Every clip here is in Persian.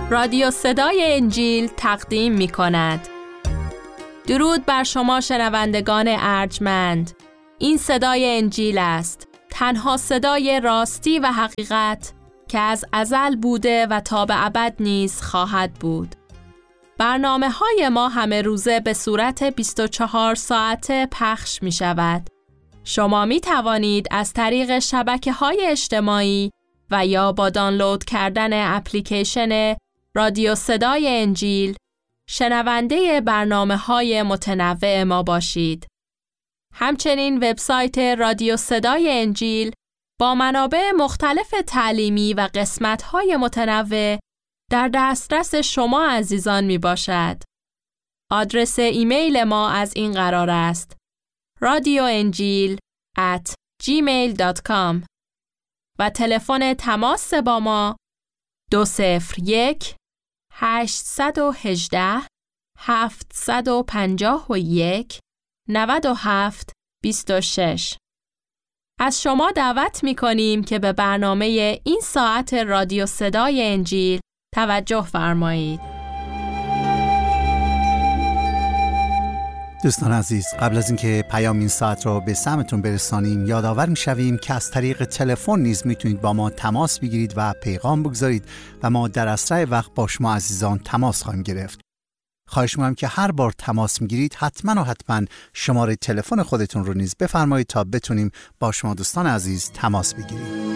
رادیو صدای انجیل تقدیم می کند. درود بر شما شنوندگان ارجمند. این صدای انجیل است، تنها صدای راستی و حقیقت که از ازل بوده و تا به ابد نیز خواهد بود. برنامه‌های ما همه روزه به صورت 24 ساعته پخش می شود. شما می توانید از طریق شبکه‌های اجتماعی و یا با دانلود کردن اپلیکیشن رادیو صدای انجیل شنونده برنامه‌های متنوع ما باشید. همچنین وبسایت رادیو صدای انجیل با منابع مختلف تعلیمی و قسمت‌های متنوع در دسترس شما عزیزان می باشد. آدرس ایمیل ما از این قرار است: radioenjil@gmail.com و تلفن تماس با ما 201-818-751-97-26. از شما دعوت می کنیم که به برنامه این ساعت رادیو صدای انجیل توجه فرمایید. دوستان عزیز، قبل از اینکه پیام این ساعت را به سمتون برسانیم یادآور می‌شویم که از طریق تلفن نیز میتونید با ما تماس بگیرید و پیغام بگذارید و ما در اسرع وقت با شما عزیزان تماس خواهیم گرفت. خواهش می‌کنم که هر بار تماس میگیرید حتما شماره تلفن خودتون رو نیز بفرمایید تا بتونیم با شما دوستان عزیز تماس بگیریم.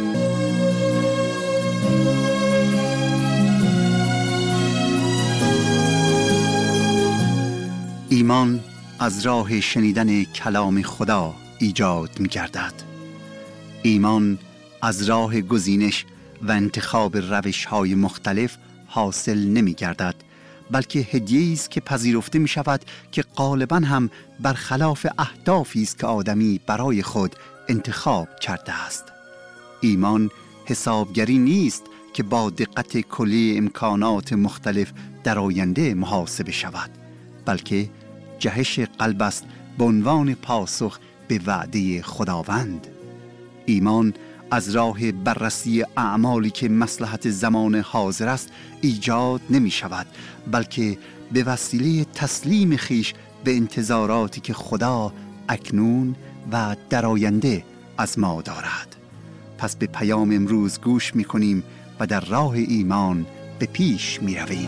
ایمان از راه شنیدن کلام خدا ایجاد می گردد. ایمان از راه گزینش و انتخاب روش‌های مختلف حاصل نمی گردد، بلکه هدیه‌ای است که پذیرفته می شود که غالباً هم برخلاف اهدافی است که آدمی برای خود انتخاب کرده است. ایمان حسابگری نیست که با دقت کلی امکانات مختلف در آینده محاسبه شود، بلکه جهش قلب است به عنوان پاسخ به وعده خداوند. ایمان از راه بررسی اعمالی که مصلحت زمان حاضر است ایجاد نمی شود، بلکه به وسیله تسلیم خیش به انتظاراتی که خدا اکنون و در آینده از ما دارد. پس به پیام امروز گوش می کنیم و در راه ایمان به پیش می رویم.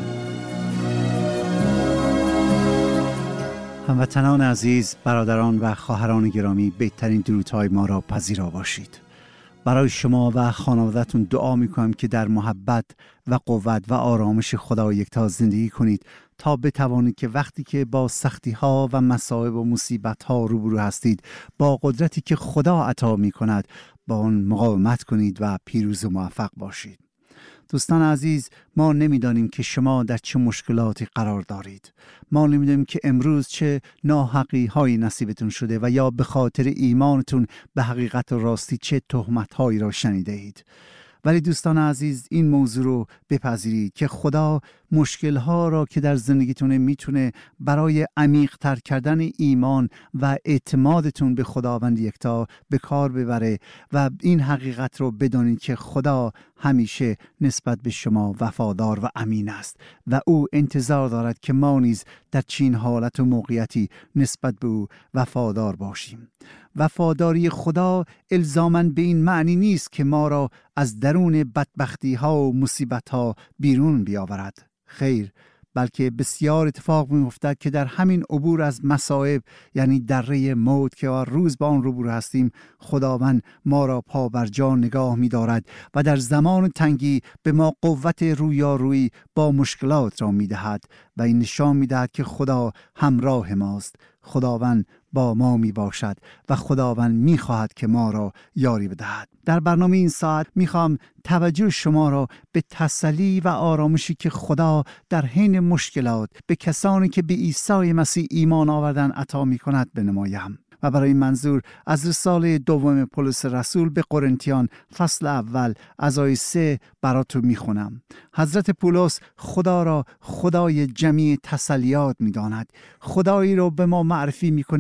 هموطنان عزیز، برادران و خواهران گرامی، بهترین درودهای ما را پذیرا باشید. برای شما و خانواده‌تون دعا می‌کنم که در محبت و قوت و آرامش خدا یکتا زندگی کنید تا بتوانید که وقتی که با سختی‌ها و مصائب و مصیبت‌ها روبرو هستید، با قدرتی که خدا عطا می‌کند با آن مقاومت کنید و پیروز و موفق باشید. دوستان عزیز، ما نمیدانیم که شما در چه مشکلاتی قرار دارید. ما نمیدانیم که امروز چه ناحقی هایی نصیبتون شده و یا به خاطر ایمانتون به حقیقت و راستی چه تهمت هایی را شنیده اید. ولی دوستان عزیز، این موضوع رو بپذیرید که خدا مشکل ها را که در زندگیتون میتونه برای عمیق تر کردن ایمان و اعتمادتون به خداوند یکتا به کار ببره و این حقیقت رو بدانید که خدا همیشه نسبت به شما وفادار و امین است و او انتظار دارد که ما نیز در چین حالت و موقعیتی نسبت به او وفادار باشیم. وفاداری خدا الزاماً به این معنی نیست که ما را از درون بدبختی ها و مصیبت ها بیرون بیاورد. خیر، بلکه بسیار اتفاق می‌افتد که در همین عبور از مصائب، یعنی دره موت که هر روز با آن روبرو هستیم، خداوند ما را پا بر جا نگاه می‌دارد و در زمان تنگی به ما قوت رویارویی با مشکلات را می‌دهد و این نشان می‌دهد که خدا همراه ماست. خداوند با ما می باشد و خداوند می خواهد که ما را یاری بدهد. در برنامه این ساعت می خواهم توجه شما را به تسلی و آرامشی که خدا در حین مشکلات به کسانی که به عیسی مسیح ایمان آوردن عطا می کند بنمایم. و برای این منظور از رساله دوم پولس رسول به قرنتیان فصل اول از آیه 3 براتون میخونم. حضرت پولس خدا را خدای جمیع تسلیات میداند. خدایی رو به ما معرفی میکنه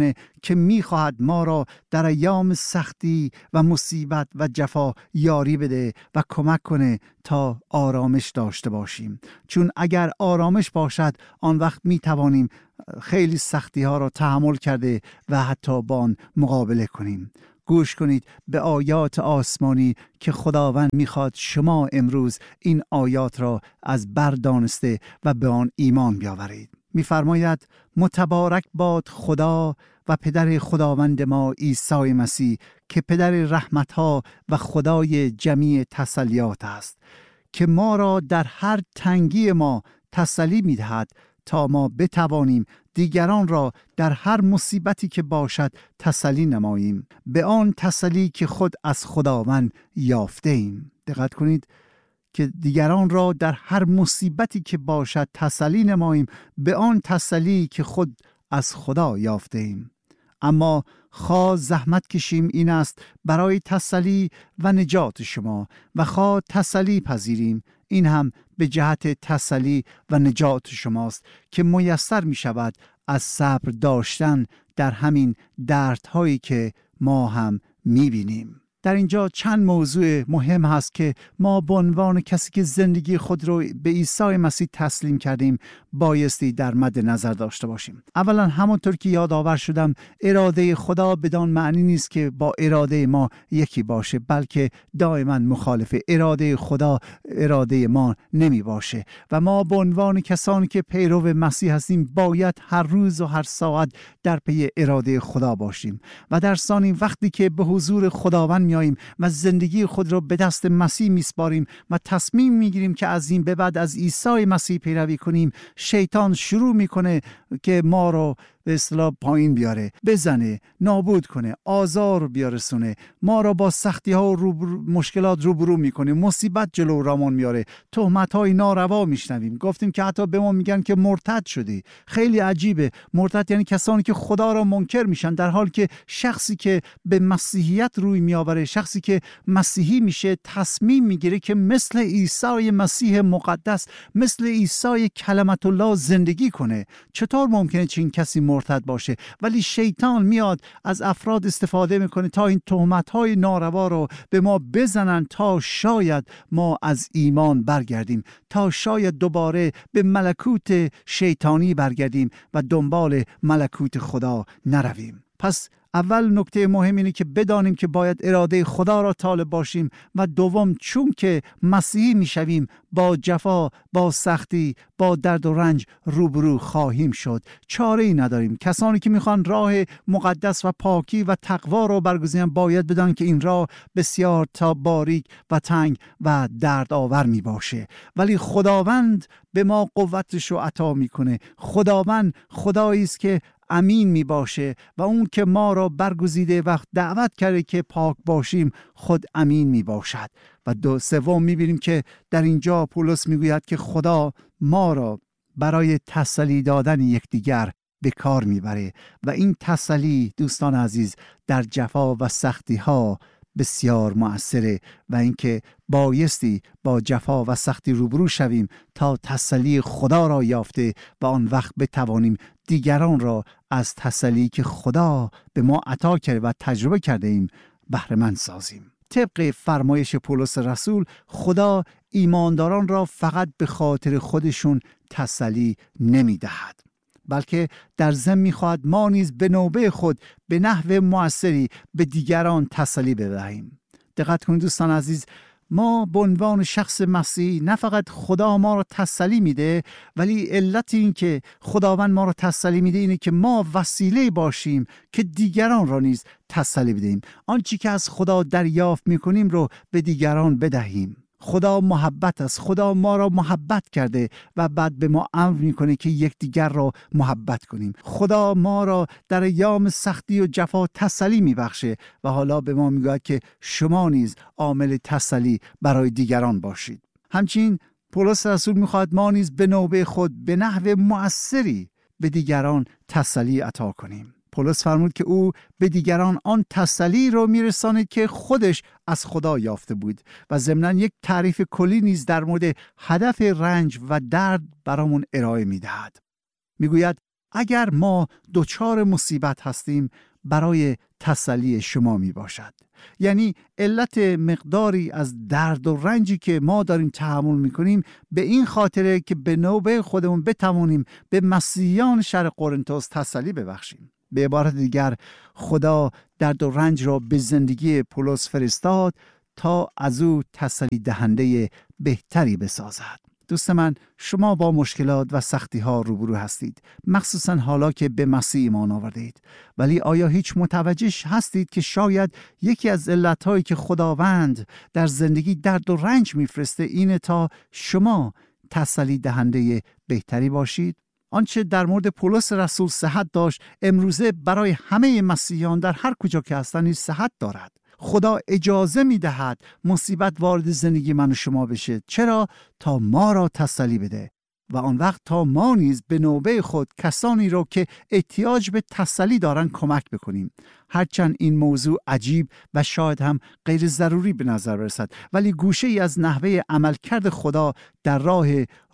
که می‌خواهد ما را در ایام سختی و مصیبت و جفا یاری بده و کمک کنه تا آرامش داشته باشیم. چون اگر آرامش باشد آن وقت می‌توانیم خیلی سختی ها را تحمل کرده و حتی با آن مقابله کنیم. گوش کنید به آیات آسمانی که خداوند میخواد شما امروز این آیات را از بر دانسته و به آن ایمان بیاورید. میفرماید متبارک باد خدا و پدر خداوند ما عیسی مسیح که پدر رحمتها و خدای جمیع تسلیات است، که ما را در هر تنگی ما تسلی میدهد تا ما بتوانیم دیگران را در هر مصیبتی که باشد تسلی نماییم، به آن تسلی که خود از خداوند یافته ایم. دقت کنید که دیگران را در هر مصیبتی که باشد تسلی نماییم، به آن تسلی که خود از خدا یافته ایم. اما خواه زحمت کشیم این است برای تسلی و نجات شما، و خواه تسلی پذیریم این هم به جهت تسلی و نجات شماست که میسر می شود از صبر داشتن در همین دردهایی که ما هم می بینیم. در اینجا چند موضوع مهم هست که ما به عنوان کسی که زندگی خود رو به عیسی مسیح تسلیم کردیم بایستی در مد نظر داشته باشیم. اولا همونطور که یادآور شدم، اراده خدا بدان معنی نیست که با اراده ما یکی باشه، بلکه دائما مخالف اراده خدا اراده ما نمی باشه و ما به عنوان کسانی که پیرو مسیح هستیم باید هر روز و هر ساعت در پی اراده خدا باشیم. و در ثانی وقتی که به حضور خداوند میاییم و زندگی خود را به دست مسیح میسپاریم و تصمیم میگیریم که از این به بعد از عیسی مسیح پیروی کنیم، شیطان شروع میکنه که ما رو به اصطلاح پایین بیاره، بزنه، نابود کنه، آزار بیارسونه، ما را با سختی ها و مشکلات روبرو میکنه، مصیبت جلو رامان میاره، تهمت های ناروا میشنویم. گفتیم که حتی به ما میگن که مرتد شدی. خیلی عجیبه. مرتد یعنی کسانی که خدا را منکر میشن، در حالی که شخصی که به مسیحیت روی میآوره، شخصی که مسیحی میشه، تصمیم میگیره که مثل عیسی مسیح مقدس، مثل عیسی کلمت الله زندگی کنه. چطور ممکنه چنین کسی مرتد باشه؟ ولی شیطان میاد از افراد استفاده میکنه تا این تهمت‌های ناروا رو به ما بزنن، تا شاید ما از ایمان برگردیم، تا شاید دوباره به ملکوت شیطانی برگردیم و دنبال ملکوت خدا نرویم. پس اول نکته مهم اینه که بدانیم که باید اراده خدا را طالب باشیم، و دوم چون که مسیحی میشویم با جفا، با سختی، با درد و رنج روبرو خواهیم شد. چاره‌ای نداریم. کسانی که میخوان راه مقدس و پاکی و تقوا را برگزینن باید بدانن که این راه بسیار تا باریک و تنگ و دردآور می باشه، ولی خداوند به ما قوتش رو عطا میکنه. خداوند خدایی است که امین می باشه و اون که ما را برگزیده و دعوت کرده که پاک باشیم خود امین می باشد. و سوم می بینیم که در اینجا پولس می گوید که خدا ما را برای تسلی دادن یکدیگر به کار می بره، و این تسلی دوستان عزیز در جفا و سختی ها بسیار مؤثره، و اینکه بایستی با جفا و سختی روبرو شویم تا تسلی خدا را یافته و آن وقت بتوانیم دیگران را از تسلی که خدا به ما عطا کرده و تجربه کرده ایم بهره مند سازیم. طبق فرمایش پولس رسول، خدا ایمانداران را فقط به خاطر خودشون تسلی نمی دهد، بلکه در ضمن می‌خواهد ما نیز به نوبه خود به نحو مؤثری به دیگران تسلی بدهیم. دقت کنید دوستان عزیز، ما به عنوان شخص مسیحی نه فقط خدا ما را تسلی میده، ولی علت این که خداوند ما را تسلی میده اینه که ما وسیله باشیم که دیگران را نیز تسلی بدهیم. آنچه که از خدا دریافت میکنیم رو به دیگران بدهیم. خدا محبت است. خدا ما را محبت کرده و بعد به ما امر میکنه که یکدیگر را محبت کنیم. خدا ما را در ایام سختی و جفا تسلی میبخشه و حالا به ما میگه که شما نیز عامل تسلی برای دیگران باشید. همچنین پولس رسول میخواد ما نیز به نوبه خود به نحو مؤثری به دیگران تسلی عطا کنیم. پولس فرمود که او به دیگران آن تسلی رو میرساند که خودش از خدا یافته بود، و ضمناً یک تعریف کلی نیز در مورد هدف رنج و درد برامون ارائه میدهد. میگوید اگر ما دچار مصیبت هستیم برای تسلی شما می باشد. یعنی علت مقداری از درد و رنجی که ما داریم تحمل می کنیم به این خاطره که به نوبه خودمون بتوانیم به مسیحیان شهر قرنتوس تسلی ببخشیم. به عبارت دیگر خدا درد و رنج را به زندگی پولس فرستاد تا از او تسلی دهنده بهتری بسازد. دوست من، شما با مشکلات و سختی ها روبرو هستید، مخصوصا حالا که به مسیح ایمان آوردید. ولی آیا هیچ متوجه هستید که شاید یکی از علتهایی که خداوند در زندگی درد و رنج میفرسته اینه تا شما تسلی دهنده بهتری باشید؟ آنچه در مورد پولس رسول صحت داشت امروزه برای همه مسیحیان در هر کجا که هستند صحت دارد. خدا اجازه می دهد مصیبت وارد زندگی من و شما بشه. چرا؟ تا ما را تسلی بده و آن وقت تا ما نیز به نوبه خود کسانی را که احتیاج به تسلی دارن کمک بکنیم. هرچند این موضوع عجیب و شاید هم غیر ضروری به نظر برسد، ولی گوشه ای از نحوه عملکرد خدا در راه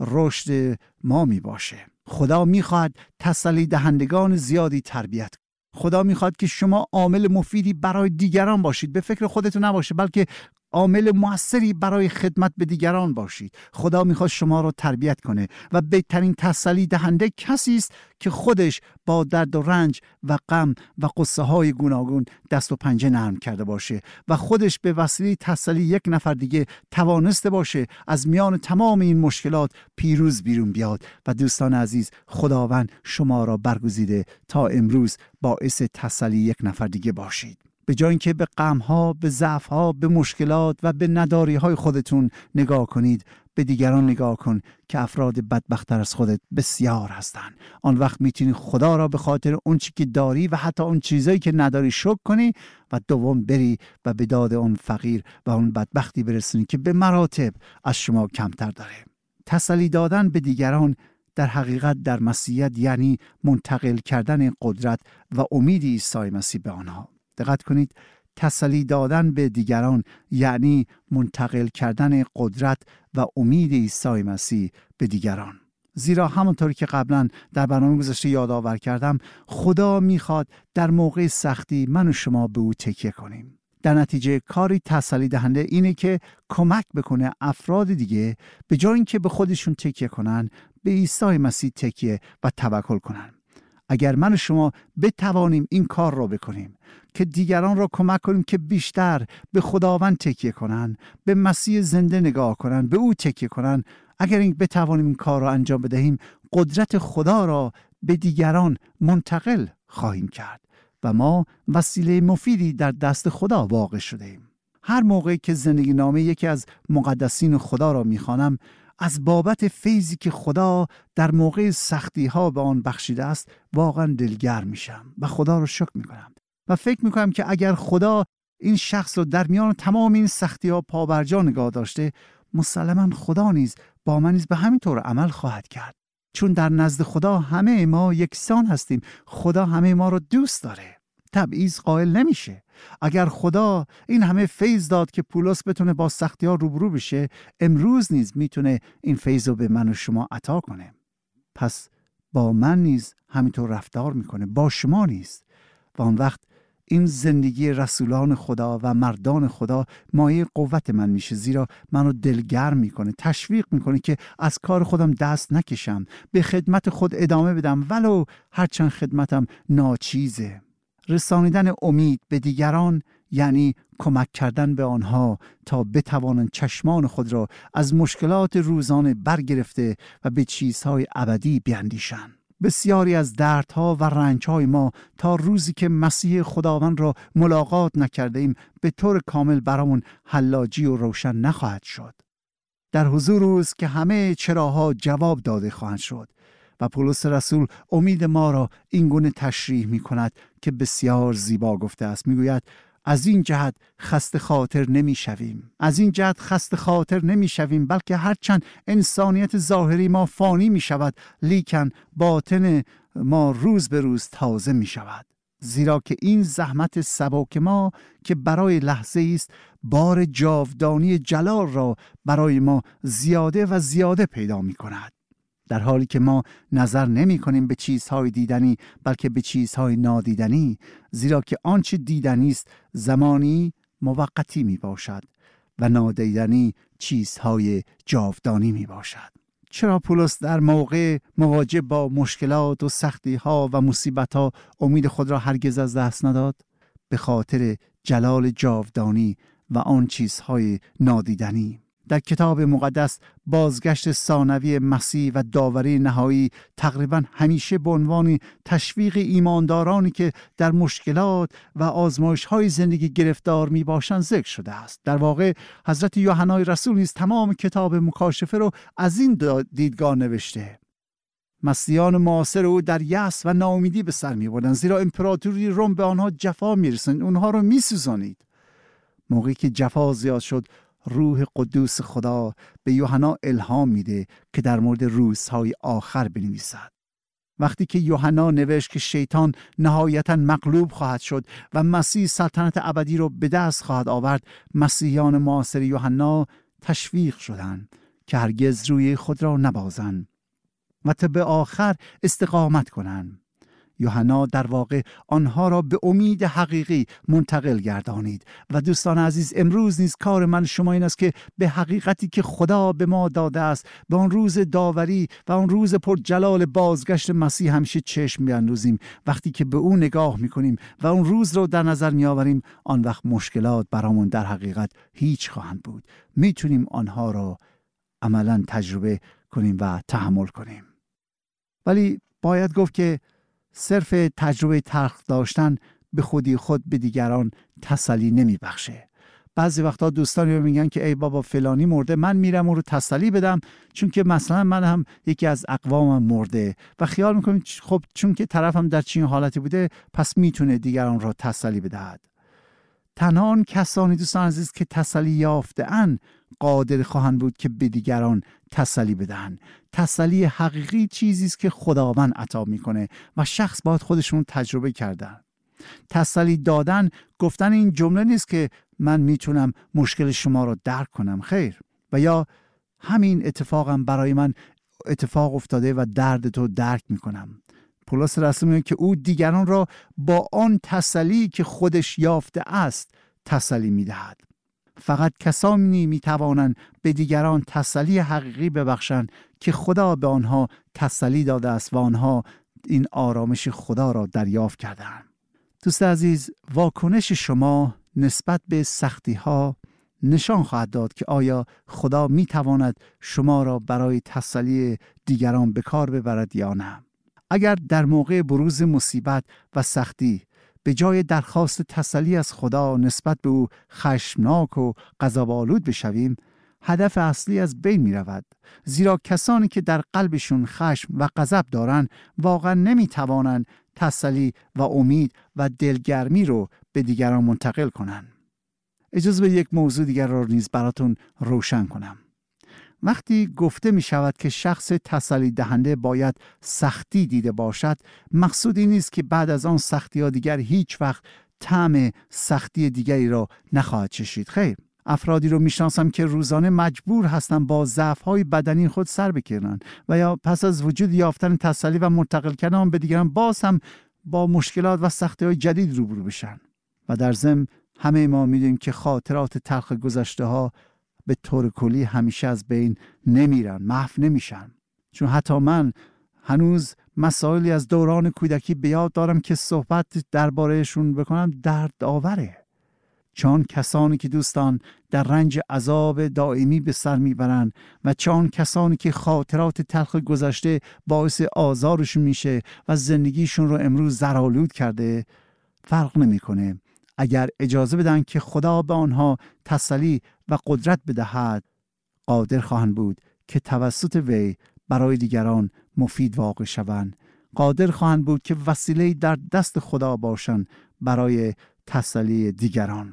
رشد ما می باشه. خدا می خواهد تسلی دهندگان زیادی تربیت کنید. خدا میخواد که شما عامل مفیدی برای دیگران باشید، به فکر خودتون نباشه، بلکه عامل موثری برای خدمت به دیگران باشید. خدا میخواد شما رو تربیت کنه و بهترین تسلی دهنده کسی است که خودش با درد و رنج و غم و قصه های گوناگون دست و پنجه نرم کرده باشه و خودش به وسیله تسلی یک نفر دیگه توانسته باشه از میان تمام این مشکلات پیروز بیرون بیاد. و دوستان عزیز، خداوند شما را برگزیده تا امروز باعث تسلی یک نفر دیگه باشید. به جای اینکه به غم‌ها، به ضعف‌ها، به مشکلات و به نداری‌های خودتون نگاه کنید، به دیگران نگاه کن که افراد بدبخت‌تر از خودت بسیار هستند. آن وقت میتونی خدا را به خاطر اون چیزی که داری و حتی اون چیزایی که نداری شکر کنی و دوم بری و به داد اون فقیر و اون بدبختی برسونی که به مراتب از شما کمتر داره. تسلی دادن به دیگران در حقیقت در مسیحیت یعنی منتقل کردن قدرت و امید عیسی مسیح به آنها. دقت کنید، تسلی دادن به دیگران یعنی منتقل کردن قدرت و امید عیسی مسیح به دیگران. زیرا همونطوری که قبلا در برنامه گذشته یادآور کردم، خدا میخواد در موقع سختی من و شما به او تکیه کنیم. در نتیجه کاری تسلی دهنده اینه که کمک بکنه افراد دیگه به جای اینکه به خودشون تکیه کنن، به عیسی مسیح تکیه و توکل کنن. اگر من و شما بتوانیم این کار را بکنیم که دیگران را کمک کنیم که بیشتر به خداوند تکیه کنن، به مسیح زنده نگاه کنن، به او تکیه کنن، اگر بتوانیم این کار را انجام بدهیم، قدرت خدا را به دیگران منتقل خواهیم کرد و ما وسیله مفیدی در دست خدا واقع شده ایم. هر موقعی که زندگی نامه یکی از مقدسین خدا را میخوانم، از بابت فیضی که خدا در موقع سختی ها به آن بخشیده است واقعا دلگرم میشم و خدا رو شکر میکنم و فکر میکنم که اگر خدا این شخص رو در میان تمام این سختی ها پابرجا نگاه داشته، مسلما خدا نیز با من نیز به همین طور عمل خواهد کرد، چون در نزد خدا همه ما یکسان هستیم. خدا همه ما رو دوست داره، تبعیض قائل نمیشه. اگر خدا این همه فیض داد که پولس بتونه با سختی ها روبرو بشه، امروز نیز میتونه این فیض رو به من و شما عطا کنه. پس با من نیز همینطور رفتار میکنه، با شما نیز. و آن وقت این زندگی رسولان خدا و مردان خدا مایه قوت من میشه، زیرا منو دلگرم میکنه، تشویق میکنه که از کار خودم دست نکشم، به خدمت خود ادامه بدم ولو هرچند خدمتم ناچیزه. رسانیدن امید به دیگران یعنی کمک کردن به آنها تا بتوانند چشمان خود را از مشکلات روزانه برگرفته و به چیزهای ابدی بیاندیشند. بسیاری از دردها و رنجهای ما تا روزی که مسیح خداوند را ملاقات نکرده ایم به طور کامل برامون حلاجی و روشن نخواهد شد. در حضور اوست که همه چراها جواب داده خواهند شد. و پولس رسول امید ما را این گونه تشریح می کند که بسیار زیبا گفته است. می گوید از این جهت خسته خاطر نمی شویم. از این جهت خسته خاطر نمی شویم، بلکه هرچند انسانیت ظاهری ما فانی می شود، لیکن باطن ما روز به روز تازه می شود. زیرا که این زحمت سبک ما که برای لحظه است، بار جاودانی جلال را برای ما زیاده و زیاده پیدا می کند. در حالی که ما نظر نمی کنیم به چیزهای دیدنی بلکه به چیزهای نادیدنی، زیرا که آنچه دیدنی است زمانی موقتی می باشد و نادیدنی چیزهای جاودانی می باشد. چرا پولس در موقع مواجه با مشکلات و سختی ها و مصیبت ها امید خود را هرگز از دست نداد؟ به خاطر جلال جاودانی و آن چیزهای نادیدنی. در کتاب مقدس بازگشت ثانوی مسیح و داوری نهایی تقریبا همیشه به عنوان تشویق ایماندارانی که در مشکلات و آزمایش‌های زندگی گرفتار می‌باشند ذکر شده است. در واقع حضرت یوحنای رسول نیز تمام کتاب مکاشفه را از این دیدگاه نوشته. مسیحیان معاصر او در یأس و ناامیدی به سر می‌بردند، زیرا امپراتوری روم به آنها جفا می‌رساند، اونها را می‌سوزانید. موقعی که جفا زیاد شد، روح قدوس خدا به یوحنا الهام میده که در مورد روزهای آخر بنویسد. وقتی که یوحنا نوشت که شیطان نهایتاً مغلوب خواهد شد و مسیح سلطنت ابدی رو به دست خواهد آورد، مسیحیان معاصر یوحنا تشویق شدند که هرگز روی خود را نبازند و تا به آخر استقامت کنند. یوحنا در واقع آنها را به امید حقیقی منتقل گردانید. و دوستان عزیز، امروز نیز کار من شما این است که به حقیقتی که خدا به ما داده است، به آن روز داوری و آن روز پر جلال بازگشت مسیح همیشه چشم بیاندازیم. وقتی که به او نگاه میکنیم و اون روز رو در نظر میآوریم، آن وقت مشکلات برامون در حقیقت هیچ خواهند بود. میتونیم آنها را عملاً تجربه کنیم و تحمل کنیم. ولی باید گفت که صرف تجربه تلخ داشتن به خودی خود به دیگران تسلی نمی بخشه. بعضی وقتا دوستانی میگن که ای بابا فلانی مرده، من میرم اون رو تسلی بدم چون که مثلا من هم یکی از اقوامم مرده، و خیال میکنم خب چون که طرفم در چنین حالتی بوده پس میتونه دیگران را تسلی بدهد. تنها آن کسانی دوستان عزیز که تسلی یافته‌اند قادر خواهند بود که به دیگران تسلی بدن. تسلی حقیقی چیزی است که خداوند عطا میکنه و شخص باید خودشون تجربه کردن. تسلی دادن گفتن این جمله نیست که من میتونم مشکل شما رو درک کنم، خیر، و یا همین اتفاقم برای من اتفاق افتاده و درد تو درک میکنم. پولس رسول میگه که او دیگران را با آن تسلی که خودش یافته است تسلی میدهد. فقط کسانی میتوانند به دیگران تسلی حقیقی ببخشند که خدا به آنها تسلی داده است و آنها این آرامش خدا را دریافت کردند. دوست عزیز، واکنش شما نسبت به سختی ها نشان خواهد داد که آیا خدا میتواند شما را برای تسلی دیگران به کار ببرد یا نه. اگر در موقع بروز مصیبت و سختی به جای درخواست تسلی از خدا نسبت به او خشمناک و غضب‌آلود بشویم، هدف اصلی از بین می رود. زیرا کسانی که در قلبشون خشم و غضب دارند واقعا نمی توانند تسلی و امید و دلگرمی رو به دیگران منتقل کنند. اجازه به یک موضوع دیگر را نیز براتون روشن کنم. وقتی گفته می شود که شخص تسلی دهنده باید سختی دیده باشد، مقصود این نیست که بعد از آن سختی ها دیگر هیچ وقت طعم سختی دیگری را نخواهد چشید. خیر، افرادی رو میشناسم که روزانه مجبور هستند با ضعف‌های بدنی خود سر بکنند و یا پس از وجود یافتن تسلی و منتقل کردن آن به دیگران باز هم با مشکلات و سختی‌های جدید روبرو بشن. و در ضمن همه ما میدونیم که خاطرات تلخ گذشته‌ها به طور کلی همیشه از بین نمیرن، محو نمیشن. چون حتی من هنوز مسائلی از دوران کودکی به یاد دارم که صحبت دربارهشون بکنم درد آوره. چون کسانی که دوستان در رنج عذاب دائمی به سر میبرن و چون کسانی که خاطرات تلخ گذشته باعث آزارشون میشه و زندگیشون رو امروز زرآلود کرده، فرق نمیکنه. اگر اجازه بدن که خدا به آنها تسلی و قدرت بدهد، قادر خواهند بود که توسط وی برای دیگران مفید واقع شوند. قادر خواهند بود که وسیله در دست خدا باشند برای تسلی دیگران.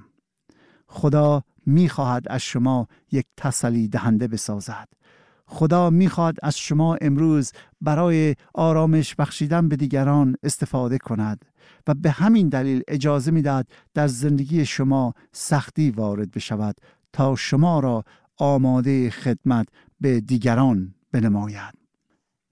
خدا می‌خواهد از شما یک تسلی دهنده بسازد. خدا می‌خواهد از شما امروز برای آرامش بخشیدن به دیگران استفاده کند و به همین دلیل اجازه می‌دهد در زندگی شما سختی وارد بشود تا شما را آماده خدمت به دیگران بنماید.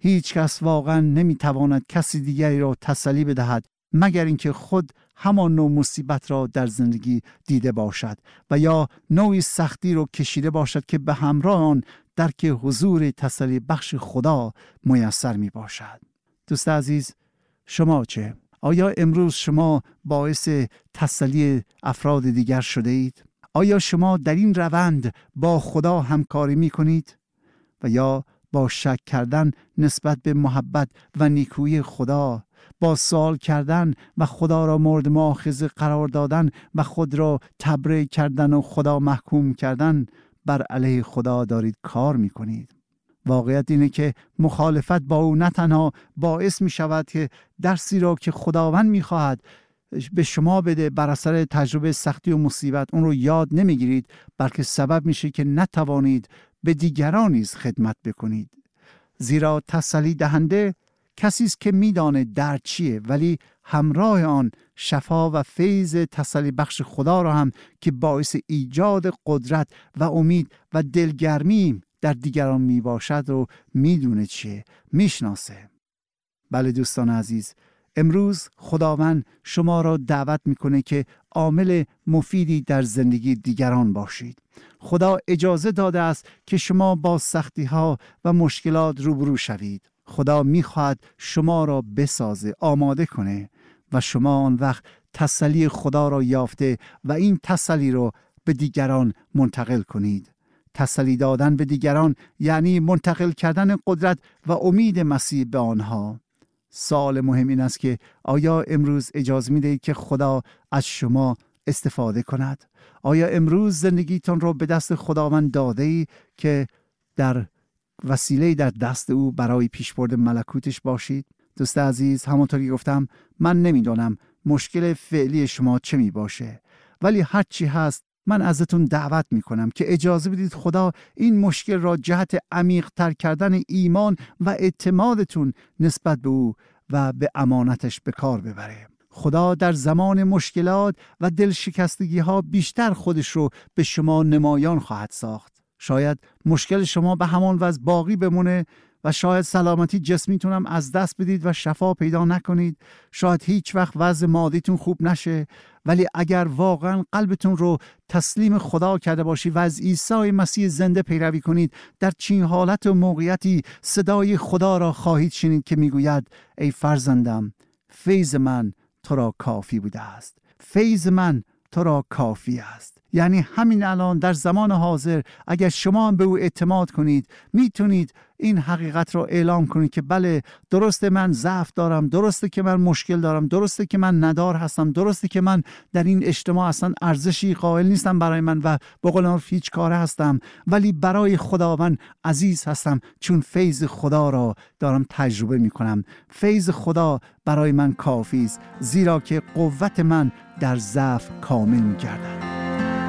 هیچ کس واقعا نمیتواند کسی دیگری را تسلی بدهد مگر اینکه خود همان نوع مصیبت را در زندگی دیده باشد و یا نوعی سختی را کشیده باشد که به همراه آن درک حضور تسلی بخش خدا میسر می باشد. دوست عزیز، شما چه؟ آیا امروز شما باعث تسلی افراد دیگر شده اید؟ آیا شما در این روند با خدا همکاری می کنید؟ و یا با شک کردن نسبت به محبت و نیکویی خدا، با سوال کردن و خدا را مورد مؤاخذه قرار دادن و خود را تبرئه کردن و خدا محکوم کردن بر علیه خدا دارید کار می کنید؟ واقعیت اینه که مخالفت با او نه تنها باعث می شود که درسی را که خداوند می خواهد به شما بده بر اثر تجربه سختی و مصیبت اون رو یاد نمی گیرید، بلکه سبب میشه که نتوانید به دیگران نیز خدمت بکنید. زیرا تسلی دهنده کسی است که میدانه درد چیه، ولی همراه آن شفا و فیض تسلی بخش خدا را هم که باعث ایجاد قدرت و امید و دلگرمی در دیگران می باشد رو میدونه چیه، میشناسه. بله دوستان عزیز، امروز خداوند شما را دعوت میکنه که عامل مفیدی در زندگی دیگران باشید. خدا اجازه داده است که شما با سختی ها و مشکلات روبرو شوید. خدا میخواهد شما را بسازه، آماده کنه و شما آن وقت تسلی خدا را یافته و این تسلی را به دیگران منتقل کنید. تسلی دادن به دیگران یعنی منتقل کردن قدرت و امید مسیح به آنها. سوال مهم این است که آیا امروز اجازه میدهید که خدا از شما استفاده کند؟ آیا امروز زندگیتان را به دست خداوند داده ای که در وسیله در دست او برای پیشبرد ملکوتش باشید؟ دوست عزیز، همونطوری گفتم من نمیدونم مشکل فعلی شما چه می باشه، ولی هر چی هست من ازتون دعوت میکنم که اجازه بدید خدا این مشکل را جهت عمیق تر کردن ایمان و اعتمادتون نسبت به او و به امانتش به کار ببره. خدا در زمان مشکلات و دلشکستگی ها بیشتر خودش رو به شما نمایان خواهد ساخت. شاید مشکل شما به همان وضع باقی بمونه و شاید سلامتی جسمیتون هم از دست بدید و شفا پیدا نکنید. شاید هیچ وقت وضع مادیتون خوب نشه، ولی اگر واقعا قلبتون رو تسلیم خدا کرده باشی و از عیسی مسیح زنده پیروی کنید، در چنین حالت و موقعیتی صدای خدا را خواهید شنید که میگوید ای فرزندم، فیض من تو را کافی بوده است. فیض من تو را کافی است. یعنی همین الان در زمان حاضر اگر شما به او اعتماد کنید، میتونید این حقیقت را اعلام کنید که بله، درسته من ضعف دارم، درسته که من مشکل دارم، درسته که من ندار هستم، درسته که من در این اجتماع اصلا ارزشی قائل نیستم برای من و به قول معروف هیچ کاره هستم، ولی برای خداوند عزیز هستم چون فیض خدا را دارم تجربه میکنم. فیض خدا برای من کافی است، زیرا که قوت من در ضعف کامل میگردد.